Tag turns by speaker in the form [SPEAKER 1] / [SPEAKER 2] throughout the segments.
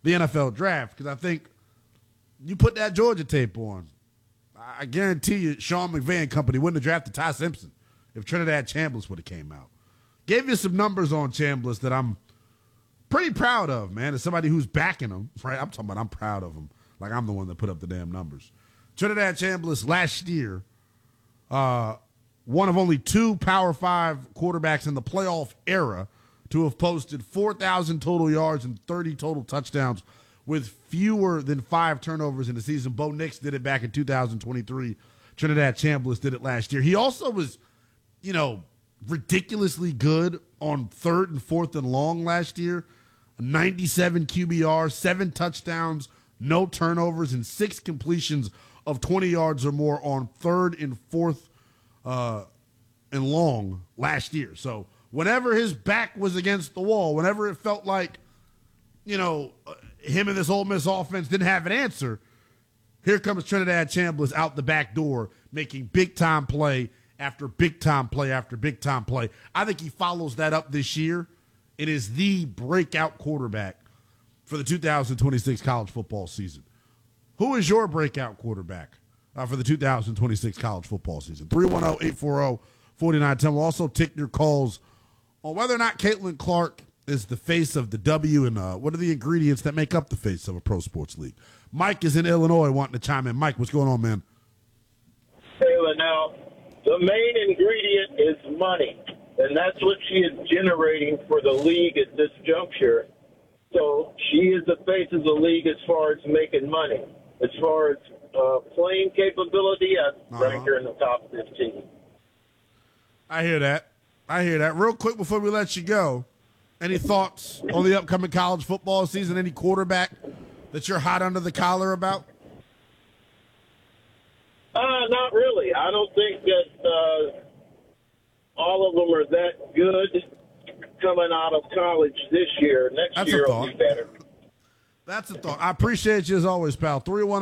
[SPEAKER 1] the NFL draft, because I think you put that Georgia tape on, I guarantee you Sean McVay and company wouldn't have drafted Ty Simpson if Trinidad Chambliss would have came out. Gave you some numbers on Chambliss that I'm pretty proud of, man, as somebody who's backing him, right? I'm proud of him. Like I'm the one that put up the damn numbers. Trinidad Chambliss last year, one of only 2 Power 5 quarterbacks in the playoff era to have posted 4,000 total yards and 30 total touchdowns with fewer than 5 turnovers in the season. Bo Nix did it back in 2023. Trinidad Chambliss did it last year. He also was, ridiculously good on 3rd and 4th and long last year. 97 QBR, 7 touchdowns, no turnovers, and 6 completions of 20 yards or more on 3rd and 4th and long last year. So whenever his back was against the wall, whenever it felt like, him and this Ole Miss offense didn't have an answer, here comes Trinidad Chambliss out the back door making big-time play after big-time play after big-time play. I think he follows that up this year. It is the breakout quarterback for the 2026 college football season. Who is your breakout quarterback for the 2026 college football season? 310-840-4910. We'll also take your calls on whether or not Caitlin Clark is the face of the W and what are the ingredients that make up the face of a pro sports league. Mike is in Illinois wanting to chime in. Mike, what's going on, man?
[SPEAKER 2] Taylor, now, the main ingredient is money, and that's what she is generating for the league at this juncture. So she is the face of the league as far as making money. As far as playing capability, I'd rank her in the top 15.
[SPEAKER 1] I hear that. Real quick before we let you go, any thoughts on the upcoming college football season? Any quarterback that you're hot under the collar about?
[SPEAKER 2] Not really. I don't think that all of them are that good coming out of college this year. Next year will be better.
[SPEAKER 1] That's a thought. I appreciate you as always, pal.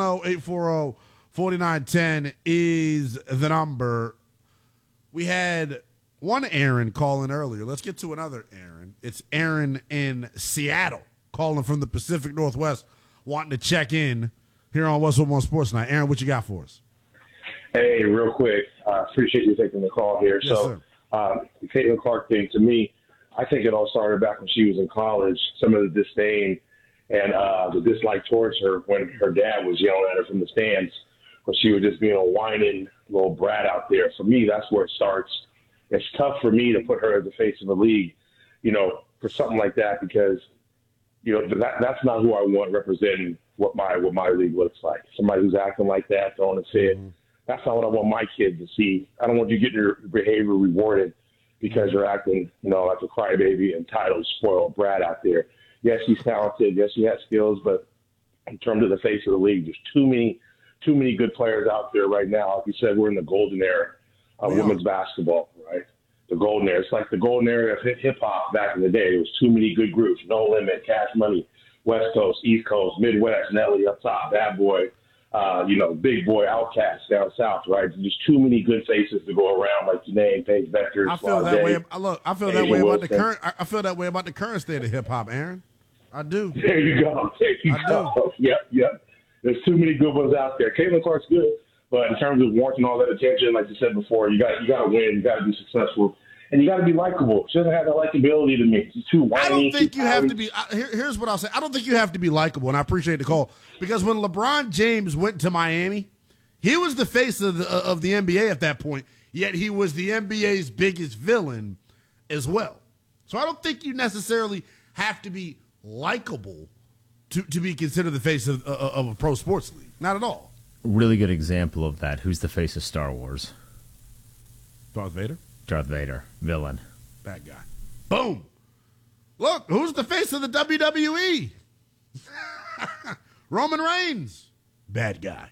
[SPEAKER 1] 310-840-4910 is the number. We had one Aaron calling earlier. Let's get to another Aaron. It's Aaron in Seattle calling from the Pacific Northwest, wanting to check in here on What's Up on Sports Night. Aaron, what you got for us?
[SPEAKER 3] Hey, real quick. Appreciate you taking the call here.
[SPEAKER 1] Yes, sir.
[SPEAKER 3] The Caitlin Clark thing, to me, I think it all started back when she was in college. Some of the disdain and the dislike towards her when her dad was yelling at her from the stands, when she was just being a whining little brat out there. For me, that's where it starts. It's tough for me to put her as the face of the league, for something like that, because, that's not who I want representing what my league looks like. Somebody who's acting like that, throwing a fit. Mm-hmm. That's not what I want my kid to see. I don't want you getting your behavior rewarded because you're acting, like a crybaby, entitled, spoiled brat out there. Yes, he's talented. Yes, he has skills, but in terms of the face of the league, there's too many good players out there right now. Like you said, we're in the golden era of women's basketball, right? The golden era. It's like the golden era of hip-hop back in the day. There was too many good groups. No Limit, Cash Money, West Coast, East Coast, Midwest, Nelly up top, Bad Boy, Big Boy, Outkast down south, right? There's too many good faces to go around, like you named, Paige Beckers.
[SPEAKER 1] I feel that way. Look, I feel that way about the current. I feel that way about the current state of hip hop, Aaron. I do.
[SPEAKER 3] There you go. Yep. There's too many good ones out there. Caitlin Clark's good, but in terms of warranting all that attention, like you said before, you got to win, you got to be successful, and you got to be likable. She doesn't have that likability to me. She's too whiny.
[SPEAKER 1] I don't think you have to be. Here's what I'll say. I don't think you have to be likable, and I appreciate the call, because when LeBron James went to Miami, he was the face of the NBA at that point. Yet he was the NBA's biggest villain as well. So I don't think you necessarily have to be likable to be considered the face of a pro sports league. Not at all.
[SPEAKER 4] Really good example of that. Who's the face of Star Wars?
[SPEAKER 1] Darth Vader?
[SPEAKER 4] Darth Vader. Villain.
[SPEAKER 1] Bad guy. Boom. Look, who's the face of the WWE? Roman Reigns. Bad guy.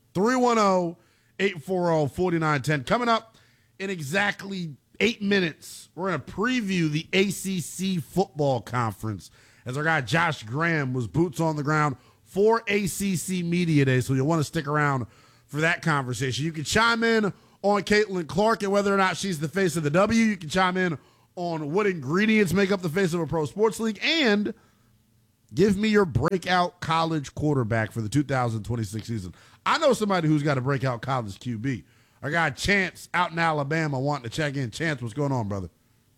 [SPEAKER 1] 310-840-4910. Coming up in exactly 8 minutes, we're going to preview the ACC football conference as our guy Josh Graham was boots on the ground for ACC Media Day, so you'll want to stick around for that conversation. You can chime in on Caitlin Clark and whether or not she's the face of the W. You can chime in on what ingredients make up the face of a pro sports league. And Give me your breakout college quarterback for the 2026 season. I know somebody who's got a breakout college QB. I got Chance out in Alabama wanting to check in. Chance, what's going on, brother?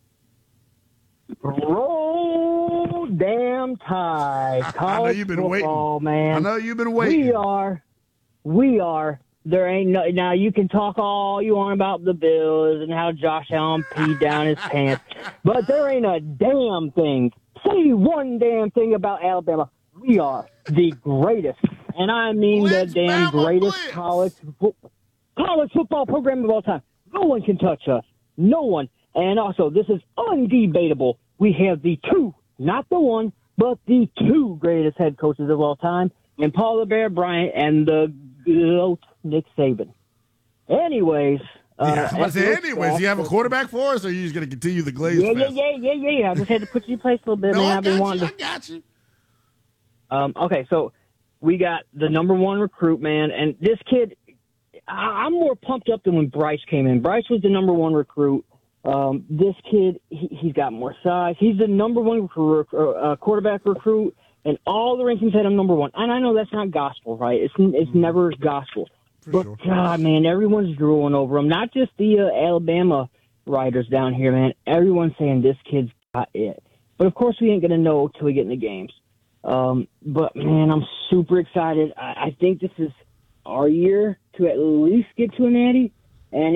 [SPEAKER 5] Roll damn tide.
[SPEAKER 1] I know you've been
[SPEAKER 5] football,
[SPEAKER 1] waiting.
[SPEAKER 5] Man.
[SPEAKER 1] I know you've been waiting.
[SPEAKER 5] We are. There ain't no. Now you can talk all you want about the Bills and how Josh Allen peed down his pants, but there ain't a damn thing. Say one damn thing about Alabama. We are the greatest, and I mean
[SPEAKER 1] Let's
[SPEAKER 5] the damn
[SPEAKER 1] Bama
[SPEAKER 5] greatest
[SPEAKER 1] blitz.
[SPEAKER 5] college football program of all time. No one can touch us. No one. And also, this is undebatable. We have the two, not the one, but the two greatest head coaches of all time, and Paul the Bear Bryant and the GOAT Nick Saban. Anyways.
[SPEAKER 1] Do you have a quarterback for us, or are you just going to continue the glaze fest?
[SPEAKER 5] Yeah. I just had to put you in place a little bit, man.
[SPEAKER 1] I got you.
[SPEAKER 5] Okay, so we got the number one recruit, man, and this kid, I'm more pumped up than when Bryce came in. Bryce was the number one recruit. This kid, he's got more size. He's the number one quarterback recruit, and all the rankings had him number one. And I know that's not gospel, right? It's never gospel. But, sure. God, man, everyone's drooling over him. Not just the Alabama writers down here, man. Everyone's saying this kid's got it. But, of course, we ain't going to know till we get in the games. But, man, I'm super excited. I think this is our year to at least get to a natty. And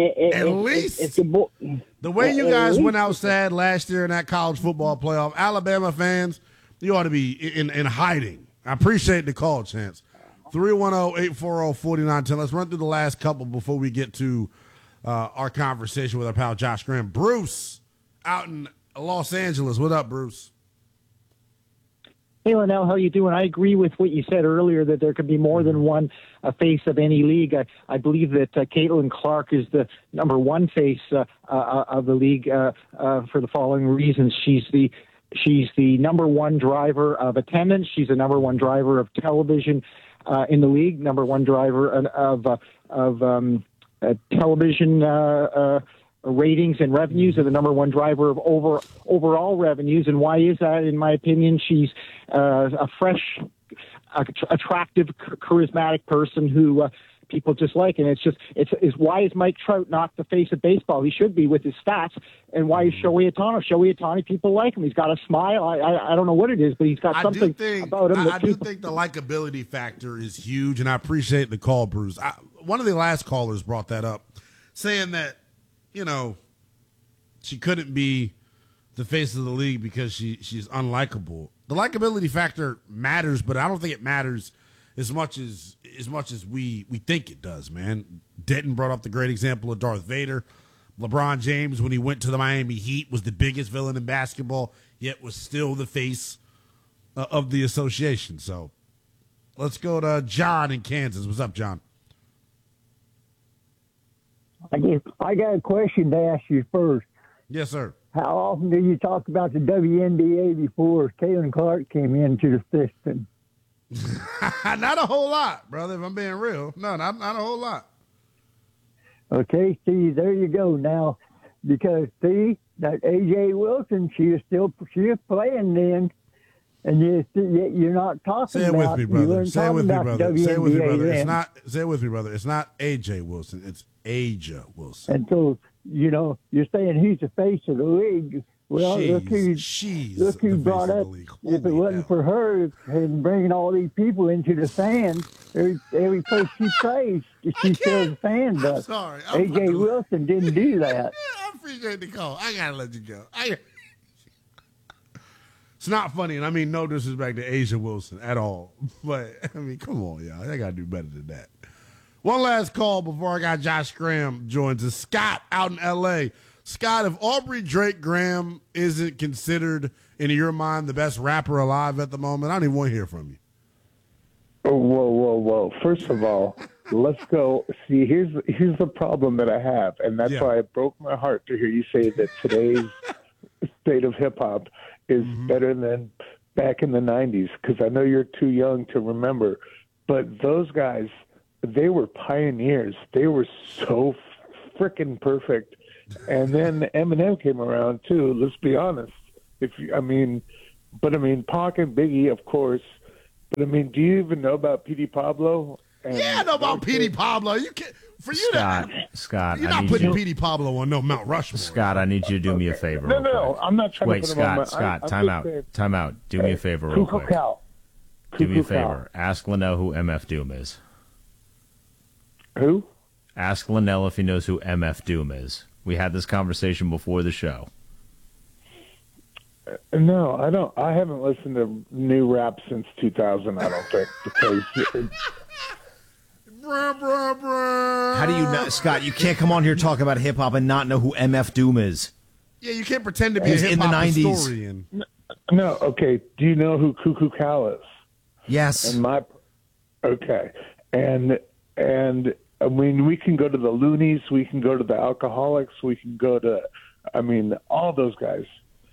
[SPEAKER 1] the way you guys went out sad last year in that college football playoff, Alabama fans, you ought to be in hiding. I appreciate the call, Chance. 310-840-4910. Let's run through the last couple before we get to our conversation with our pal Josh Graham. Bruce out in Los Angeles. What up, Bruce?
[SPEAKER 6] Hey, Linnell, how you doing? I agree with what you said earlier that there could be more than one face of any league. I believe that Caitlin Clark is the number one face of the league for the following reasons. She's the number one driver of attendance. She's the number one driver of television in the league, number one driver of television ratings and revenues, and the number one driver of overall revenues. And why is that? In my opinion, she's a fresh, attractive, charismatic person who people just like. And it's why is Mike Trout not the face of baseball? He should be with his stats. And why is Shohei Ohtani? Shohei Ohtani, people like him. He's got a smile. I don't know what it is, but he's got something about him.
[SPEAKER 1] I do think the likability factor is huge, and I appreciate the call, Bruce. One of the last callers brought that up, saying that, she couldn't be the face of the league because she's unlikable. The likability factor matters, but I don't think it matters as much as we think it does, man. Denton brought up the great example of Darth Vader. LeBron James, when he went to the Miami Heat, was the biggest villain in basketball, yet was still the face of the association. So let's go to John in Kansas. What's up, John?
[SPEAKER 7] I got a question to ask you first.
[SPEAKER 1] Yes, sir.
[SPEAKER 7] How often do you talk about the WNBA before Caitlin Clark came into the system?
[SPEAKER 1] Not a whole lot, brother, if I'm being real. No, not a whole lot.
[SPEAKER 7] Okay, see, there you go now. Because, see, that A.J. Wilson, she was playing then, and you're not talking
[SPEAKER 1] about it. Say it with me, brother. Say it with me, brother. Say it with me, brother. Say it with me, brother. It's not A.J. Wilson. It's Aja Wilson.
[SPEAKER 7] And so, you're saying he's the face of the league. Well, look who brought up, if it wasn't for her and bringing all these people into the fans, every place she plays, she still a fan. But
[SPEAKER 1] sorry.
[SPEAKER 7] A.J. Wilson didn't do that.
[SPEAKER 1] I appreciate the call. I got to let you go. It's not funny, and I mean no disrespect to Aja Wilson at all. But, I mean, come on, y'all. I got to do better than that. One last call before I got Josh Graham joins us. Scott out in L.A. Scott, if Aubrey Drake Graham isn't considered, in your mind, the best rapper alive at the moment, I don't even want to hear from you.
[SPEAKER 8] Oh, whoa. First of all, let's go. See, here's the problem that I have, and that's why it broke my heart to hear you say that today's state of hip-hop is better than back in the 90s, because I know you're too young to remember, but those guys, they were pioneers. They were so freaking perfect. And then Eminem came around too. Let's be honest. But I mean, Pac and Biggie, of course. But I mean, do you even know about Petey Pablo?
[SPEAKER 1] Yeah, I know about Petey Pablo. You can't. For you
[SPEAKER 4] Scott,
[SPEAKER 1] you're not putting Petey Pablo on no Mount Rushmore.
[SPEAKER 4] Scott, I need you to do me a favor.
[SPEAKER 8] No, I'm not trying to put him on
[SPEAKER 4] Scott, time out. Do me a favor real quick. Do me a favor. Ask Linnell who MF Doom is.
[SPEAKER 8] Who?
[SPEAKER 4] Ask Linnell if he knows who MF Doom is. We had this conversation before the show.
[SPEAKER 8] No, I don't. I haven't listened to new rap since 2000, I don't think, because...
[SPEAKER 9] How do you know, Scott? You can't come on here talking about hip hop and not know who MF Doom is.
[SPEAKER 1] Yeah, you can't pretend to be a hip hop historian.
[SPEAKER 8] No, okay. Do you know who Cuckoo Cal is?
[SPEAKER 9] Yes.
[SPEAKER 8] Okay, and I mean, we can go to the Loonies, we can go to the Alcoholics, we can go to, I mean, all those guys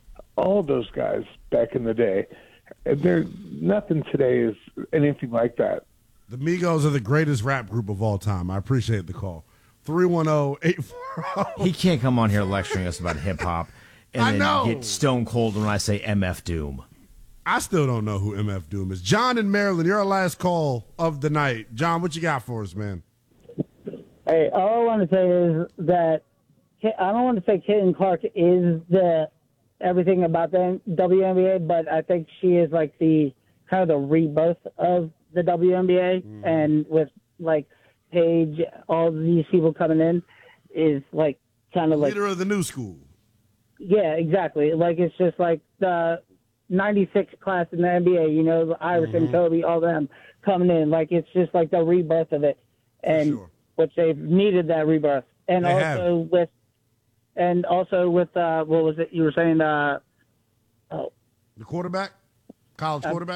[SPEAKER 8] back in the day. And nothing today is anything like that.
[SPEAKER 1] The Migos are the greatest rap group of all time. I appreciate the call. 310-840.
[SPEAKER 9] He can't come on here lecturing us about hip-hop and then get stone cold when I say MF Doom.
[SPEAKER 1] I still don't know who MF Doom is. John in Maryland, you're our last call of the night. John, what you got for us, man?
[SPEAKER 10] Hey, all I want to say is that I don't want to say Caitlin Clark is the everything about the WNBA, but I think she is like the kind of the rebirth of the WNBA, and with like Paige, all these people coming in is like kind of like
[SPEAKER 1] leader of the new school.
[SPEAKER 10] Yeah, exactly. Like it's just like the '96 class in the NBA. You know, Iverson, Kobe, all them coming in. Like it's just like the rebirth of it, and which they've needed that rebirth. And also with what was it you were saying?
[SPEAKER 1] The quarterback, college quarterback.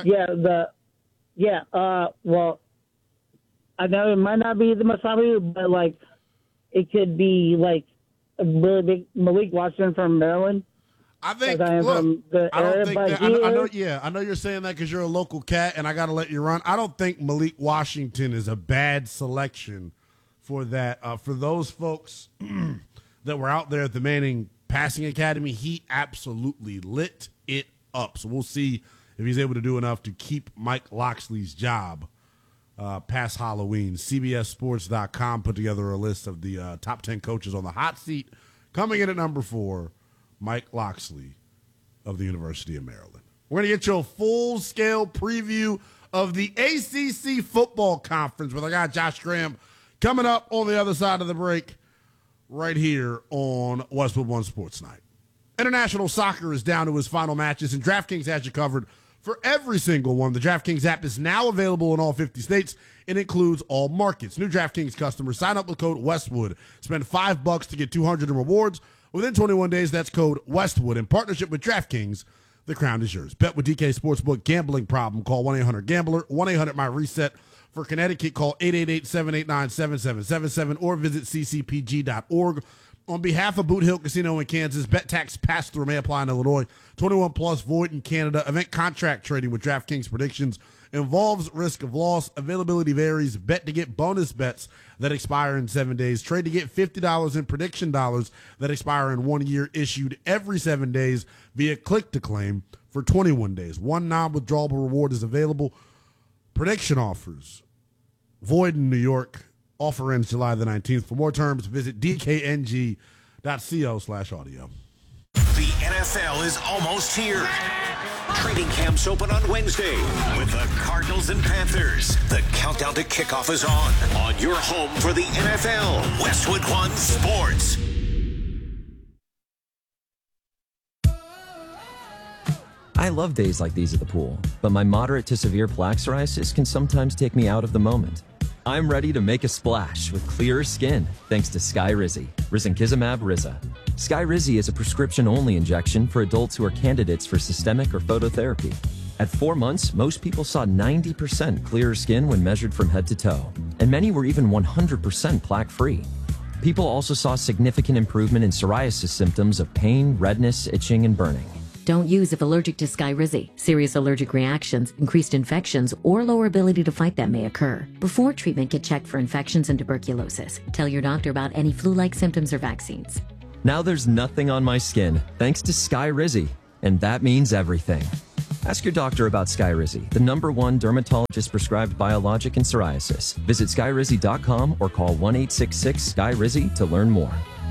[SPEAKER 10] Well, I know it might not be the most popular, but like it could be like a really big Malik Washington from Maryland.
[SPEAKER 1] I think.
[SPEAKER 10] I know
[SPEAKER 1] you're saying that because you're a local cat, and I got to let you run. I don't think Malik Washington is a bad selection for that. For those folks that were out there at the Manning Passing Academy, he absolutely lit it up. So we'll see if he's able to do enough to keep Mike Locksley's job past Halloween. CBSSports.com put together a list of the top 10 coaches on the hot seat. Coming in at number 4, Mike Locksley of the University of Maryland. We're going to get you a full-scale preview of the ACC football conference with our guy Josh Graham coming up on the other side of the break right here on Westwood One Sports Night. International soccer is down to its final matches, and DraftKings has you covered for every single one. The DraftKings app is now available in all 50 states and includes all markets. New DraftKings customers sign up with code Westwood. Spend $5 to get $200 in rewards. Within 21 days, that's code Westwood. In partnership with DraftKings, the crown is yours. Bet with DK Sportsbook. Gambling problem, call 1-800-GAMBLER. 1-800-MY-RESET. For Connecticut, call 888-789-7777 or visit ccpg.org. On behalf of Boot Hill Casino in Kansas, bet tax pass-through may apply in Illinois. 21 plus, void in Canada. Event contract trading with DraftKings predictions involves risk of loss. Availability varies. Bet to get bonus bets that expire in 7 days. Trade to get $50 in prediction dollars that expire in 1 year, issued every 7 days via click to claim for 21 days. One non-withdrawable reward is available. Prediction offers void in New York. Offer ends July the 19th. For more terms, visit dkng.co/audio.
[SPEAKER 11] The NFL is almost here. Training camps open on Wednesday with the Cardinals and Panthers. The countdown to kickoff is on your home for the NFL, Westwood One Sports.
[SPEAKER 12] I love days like these at the pool, but my moderate to severe plaque psoriasis can sometimes take me out of the moment. I'm ready to make a splash with clearer skin thanks to Skyrizi, risankizumab Riza. Skyrizi is a prescription-only injection for adults who are candidates for systemic or phototherapy. At 4 months, most people saw 90% clearer skin when measured from head to toe, and many were even 100% plaque-free. People also saw significant improvement in psoriasis symptoms of pain, redness, itching, and burning.
[SPEAKER 13] Don't use if allergic to Skyrizi. Serious allergic reactions, increased infections, or lower ability to fight them may occur. Before treatment, get checked for infections and tuberculosis. Tell your doctor about any flu-like symptoms or vaccines.
[SPEAKER 12] Now there's nothing on my skin thanks to Skyrizi, and that means everything. Ask your doctor about Skyrizi, the #1 dermatologist-prescribed biologic in psoriasis. Visit Skyrizi.com or call 1-866-SKY-RIZZI to learn more.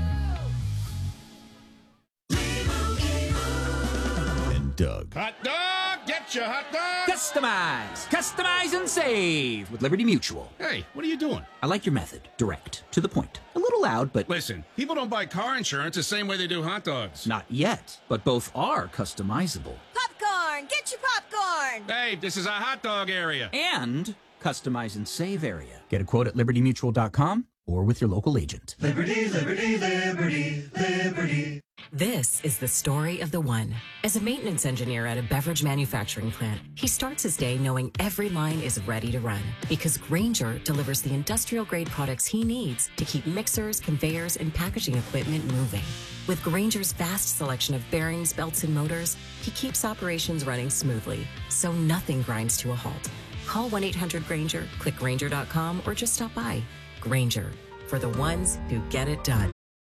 [SPEAKER 4] And Doug.
[SPEAKER 14] Hot dog, get your hot dog. Customize and save with Liberty Mutual. Hey, what are you doing? I like your method. Direct, to the point. A little loud, but... Listen, people don't buy car insurance the same way they do hot dogs. Not yet, but both are customizable.
[SPEAKER 15] Popcorn! Get your popcorn!
[SPEAKER 14] Hey, this is a hot dog area. And customize and save area. Get a quote at libertymutual.com or with your local agent.
[SPEAKER 16] Liberty, liberty, liberty, liberty.
[SPEAKER 17] This is the story of the one. As a maintenance engineer at a beverage manufacturing plant, he starts his day knowing every line is ready to run because Grainger delivers the industrial-grade products he needs to keep mixers, conveyors, and packaging equipment moving. With Grainger's vast selection of bearings, belts, and motors, he keeps operations running smoothly, so nothing grinds to a halt. Call 1-800-GRAINGER, click Grainger.com, or just stop by. Grainger, for the ones who get it done.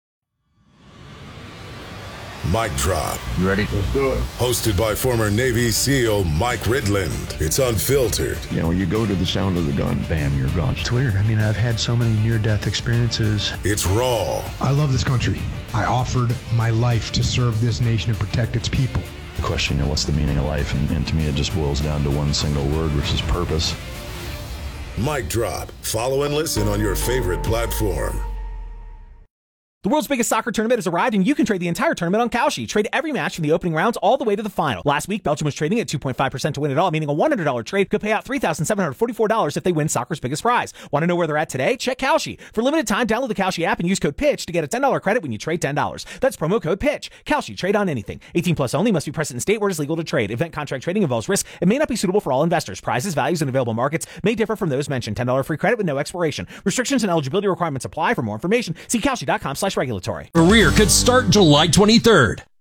[SPEAKER 18] Mic Drop.
[SPEAKER 19] You ready? Let's do it.
[SPEAKER 18] Hosted by former Navy SEAL Mike Ridland. It's unfiltered.
[SPEAKER 19] You know, when you go to the sound of the gun, bam, you're gone.
[SPEAKER 20] It's weird. I mean, I've had so many near-death experiences.
[SPEAKER 18] It's raw.
[SPEAKER 20] I love this country. I offered my life to serve this nation and protect its people.
[SPEAKER 19] Question, you know, what's the meaning of life? And to me, it just boils down to one single word, which is purpose.
[SPEAKER 18] Mic Drop. Follow and listen on your favorite platform.
[SPEAKER 21] The world's biggest soccer tournament has arrived, and you can trade the entire tournament on Kalshi. Trade every match from the opening rounds all the way to the final. Last week, Belgium was trading at 2.5% to win it all, meaning a $100 trade could pay out $3,744 if they win soccer's biggest prize. Want to know where they're at today? Check Kalshi. For limited time, download the Kalshi app and use code PITCH to get a $10 credit when you trade $10. That's promo code PITCH. Kalshi. Trade on anything. 18 plus only. Must be present in state where it is legal to trade. Event contract trading involves risk and may not be suitable for all investors. Prizes, values, and available markets may differ from those mentioned. $10 free credit with no expiration. Restrictions and eligibility requirements apply. For more information, see Kalshi.com/regulatory.
[SPEAKER 22] Career could start July 23rd.